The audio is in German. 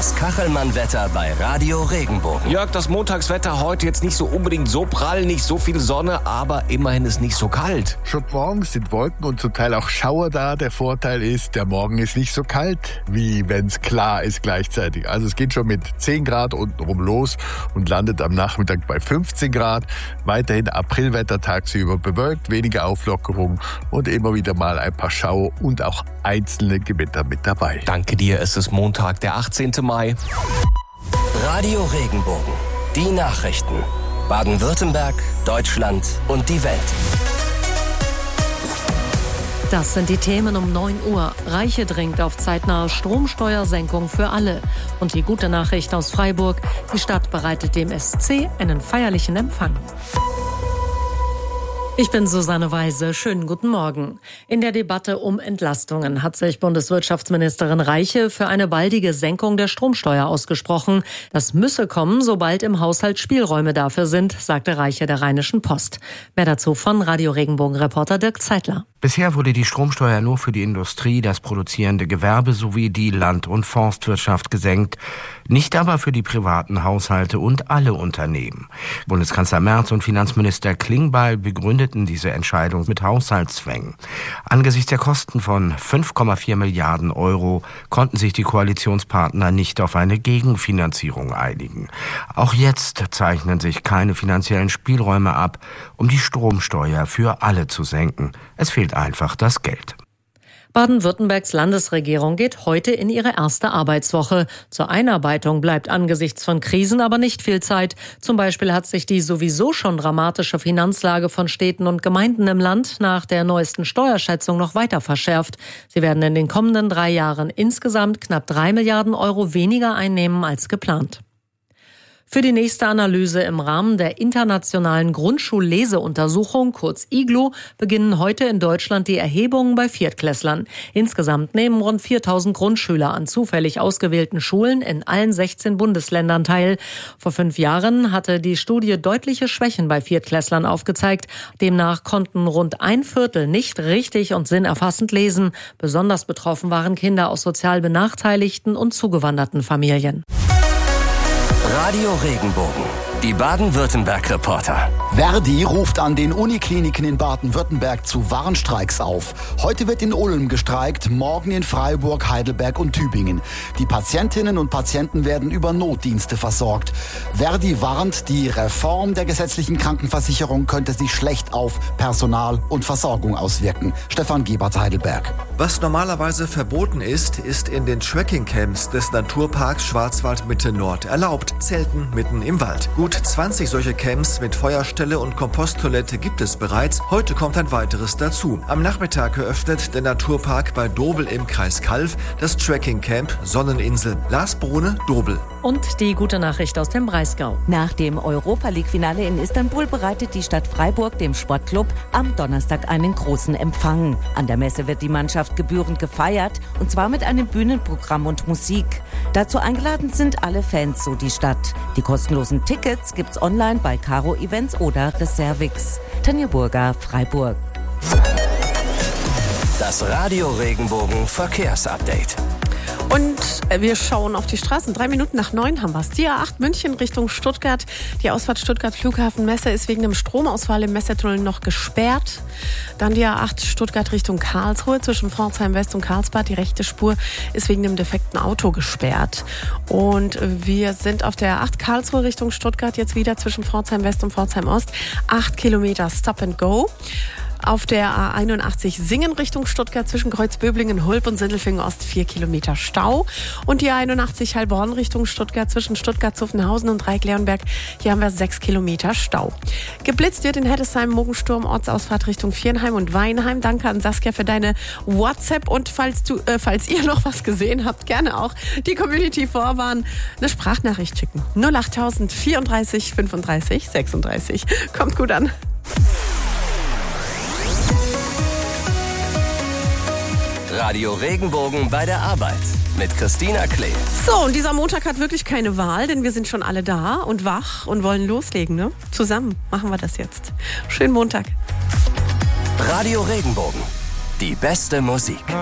Das Kachelmann-Wetter bei Radio Regenbogen. Jörg, das Montagswetter heute jetzt nicht so unbedingt so prall, nicht so viel Sonne, aber immerhin ist nicht so kalt. Schon morgens sind Wolken und zum Teil auch Schauer da. Der Vorteil ist, der Morgen ist nicht so kalt, wie wenn es klar ist gleichzeitig. Also es geht schon mit 10 Grad untenrum los und landet am Nachmittag bei 15 Grad. Weiterhin Aprilwetter tagsüber bewölkt, wenige Auflockerung und immer wieder mal ein paar Schauer und auch einzelne Gewitter mit dabei. Danke dir, es ist Montag, der 18. Mai. Radio Regenbogen. Die Nachrichten. Baden-Württemberg, Deutschland und die Welt. Das sind die Themen um 9 Uhr. Reiche dringt auf zeitnahe Stromsteuersenkung für alle. Und die gute Nachricht aus Freiburg: Die Stadt bereitet dem SC einen feierlichen Empfang. Ich bin Susanne Weise. Schönen guten Morgen. In der Debatte um Entlastungen hat sich Bundeswirtschaftsministerin Reiche für eine baldige Senkung der Stromsteuer ausgesprochen. Das müsse kommen, sobald im Haushalt Spielräume dafür sind, sagte Reiche der Rheinischen Post. Mehr dazu von Radio Regenbogen-Reporter Dirk Zeitler. Bisher wurde die Stromsteuer nur für die Industrie, das produzierende Gewerbe sowie die Land- und Forstwirtschaft gesenkt, nicht aber für die privaten Haushalte und alle Unternehmen. Bundeskanzler Merz und Finanzminister Klingbeil begründeten diese Entscheidung mit Haushaltszwängen. Angesichts der Kosten von 5,4 Milliarden Euro konnten sich die Koalitionspartner nicht auf eine Gegenfinanzierung einigen. Auch jetzt zeichnen sich keine finanziellen Spielräume ab, um die Stromsteuer für alle zu senken. Es fehlt einfach das Geld. Baden-Württembergs Landesregierung geht heute in ihre erste Arbeitswoche. Zur Einarbeitung bleibt angesichts von Krisen aber nicht viel Zeit. Zum Beispiel hat sich die sowieso schon dramatische Finanzlage von Städten und Gemeinden im Land nach der neuesten Steuerschätzung noch weiter verschärft. Sie werden in den kommenden 3 Jahren insgesamt knapp 3 Milliarden Euro weniger einnehmen als geplant. Für die nächste Analyse im Rahmen der internationalen Grundschulleseuntersuchung, kurz IGLU, beginnen heute in Deutschland die Erhebungen bei Viertklässlern. Insgesamt nehmen rund 4.000 Grundschüler an zufällig ausgewählten Schulen in allen 16 Bundesländern teil. Vor 5 Jahren hatte die Studie deutliche Schwächen bei Viertklässlern aufgezeigt. Demnach konnten rund 1/4 nicht richtig und sinnerfassend lesen. Besonders betroffen waren Kinder aus sozial benachteiligten und zugewanderten Familien. Radio Regenbogen. Die Baden-Württemberg-Reporter. Verdi ruft an den Unikliniken in Baden-Württemberg zu Warnstreiks auf. Heute wird in Ulm gestreikt, morgen in Freiburg, Heidelberg und Tübingen. Die Patientinnen und Patienten werden über Notdienste versorgt. Verdi warnt, die Reform der gesetzlichen Krankenversicherung könnte sich schlecht auf Personal und Versorgung auswirken. Stefan Gebert, Heidelberg. Was normalerweise verboten ist, ist in den Trekkingcamps des Naturparks Schwarzwald-Mitte-Nord erlaubt. Zelten mitten im Wald. Gut 20 solche Camps mit Feuerstelle und Komposttoilette gibt es bereits. Heute kommt ein weiteres dazu. Am Nachmittag eröffnet der Naturpark bei Dobel im Kreis Calw das Trekkingcamp Sonneninsel. Lars Brune, Dobel. Und die gute Nachricht aus dem Breisgau. Nach dem Europa-League-Finale in Istanbul bereitet die Stadt Freiburg dem Sportclub am Donnerstag einen großen Empfang. An der Messe wird die Mannschaft gebührend gefeiert, und zwar mit einem Bühnenprogramm und Musik. Dazu eingeladen sind alle Fans, so die Stadt. Die kostenlosen Tickets gibt's online bei Caro Events oder Reservix. Tanja Burger, Freiburg. Das Radio Regenbogen Verkehrsupdate. Und wir schauen auf die Straßen. 3 Minuten nach 9 haben wir es. Die A8 München Richtung Stuttgart. Die Ausfahrt Stuttgart Flughafen Messe ist wegen dem Stromausfall im Messetunnel noch gesperrt. Dann die A8 Stuttgart Richtung Karlsruhe zwischen Pforzheim West und Karlsbad. Die rechte Spur ist wegen dem defekten Auto gesperrt. Und wir sind auf der A8 Karlsruhe Richtung Stuttgart jetzt wieder zwischen Pforzheim West und Pforzheim Ost. 8 Kilometer Stop and Go. Auf der A81 Singen Richtung Stuttgart zwischen Kreuzböblingen, Hulb und Sindelfingen Ost 4 Kilometer Stau. Und die A81 Heilbronn Richtung Stuttgart zwischen Stuttgart-Zuffenhausen und Dreieck-Leonberg. Hier haben wir 6 Kilometer Stau. Geblitzt wird in Heddesheim, Mogensturm, Ortsausfahrt Richtung Viernheim und Weinheim. Danke an Saskia für deine WhatsApp. Und falls ihr noch was gesehen habt, gerne auch die Community vorwarnen, eine Sprachnachricht schicken. 08000 34 35 36. Kommt gut an. Radio Regenbogen bei der Arbeit mit Christina Klee. So, und dieser Montag hat wirklich keine Wahl, denn wir sind schon alle da und wach und wollen loslegen, ne? Zusammen machen wir das jetzt. Schönen Montag. Radio Regenbogen. Die beste Musik.